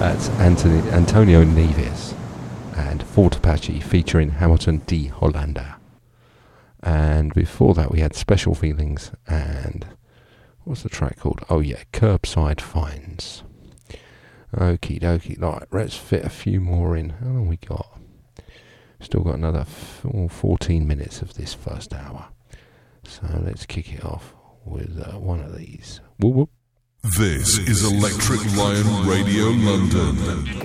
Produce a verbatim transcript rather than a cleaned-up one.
That's Anthony, Antonio Neves and Fort Apache featuring Hamilton D. Hollander. And before that we had Special Feelings and what's the track called? Oh yeah, Curbside Finds. Okie dokie, right, let's fit a few more in. How long we got? Still got another fourteen minutes of this first hour. So let's kick it off with uh, one of these. Whoop whoop. This is Electric Lion Radio London.